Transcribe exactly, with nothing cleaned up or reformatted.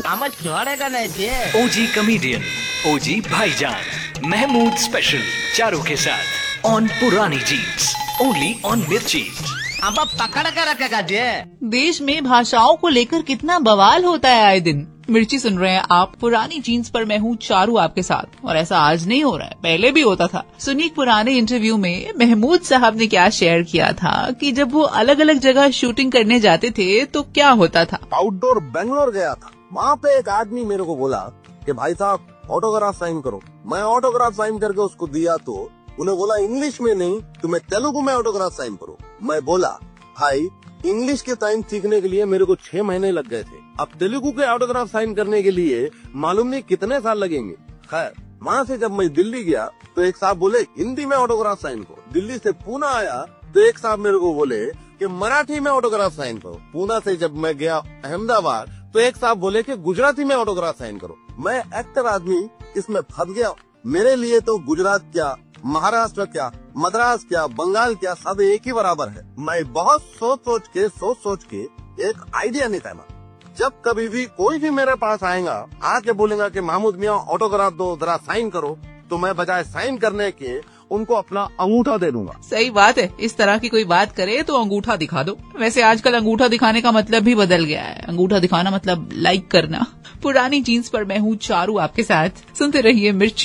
आम छोड़ेगा नहीं थे। ओजी कमेडियन, ओजी भाईजान, महमूद स्पेशल, चारों के साथ ऑन पुरानी जीन्स, ओनली ऑन मिर्ची। अब पकड़ कर रखेगा जे। देश में भाषाओं को लेकर कितना बवाल होता है आए दिन। मिर्ची सुन रहे हैं आप, पुरानी जीन्स पर मैं हूँ चारू आपके साथ। और ऐसा आज नहीं हो रहा है, पहले भी होता था। सुनिए पुराने इंटरव्यू में महमूद साहब ने क्या शेयर किया था कि जब वो अलग अलग जगह शूटिंग करने जाते थे तो क्या होता था। आउटडोर बेंगलोर गया था, वहाँ पे एक आदमी मेरे को बोला कि भाई साहब ऑटोग्राफ साइन करो। मैं ऑटोग्राफ साइन करके उसको दिया तो उन्हें बोला इंग्लिश में नहीं, तुम्हें तेलुगु में ऑटोग्राफ साइन करो। मैं बोला भाई इंग्लिश के साइन सीखने के लिए मेरे को छह महीने लग गए थे, अब तेलुगु के ऑटोग्राफ साइन करने के लिए मालूम नहीं कितने साल लगेंगे। खैर वहाँ से जब मैं दिल्ली गया तो एक साहब बोले हिंदी में ऑटोग्राफ साइन करो। दिल्ली से पूना आया तो एक साहब मेरे को बोले कि मराठी में ऑटोग्राफ साइन करो। पूना से जब मैं गया अहमदाबाद तो एक साहब बोले कि गुजराती में ऑटोग्राफ साइन करो। मैं एक्टर आदमी इसमें फंस गया। मेरे लिए तो गुजरात क्या, महाराष्ट्र क्या, मद्रास क्या, बंगाल क्या, सब एक ही बराबर है। मैं बहुत सोच सोच के सोच सोच के एक आइडिया निकाला। जब कभी भी कोई भी मेरे पास आएगा आके बोलेगा कि महमूद मियाँ ऑटोग्राफ दो, जरा साइन करो, तो मैं बजाय साइन करने के उनको अपना अंगूठा दे दूंगा। सही बात है, इस तरह की कोई बात करे तो अंगूठा दिखा दो। वैसे आजकल अंगूठा दिखाने का मतलब भी बदल गया है। अंगूठा दिखाना मतलब लाइक करना। पुरानी जीन्स पर मैं हूँ चारू आपके साथ, सुनते रहिए मिर्ची।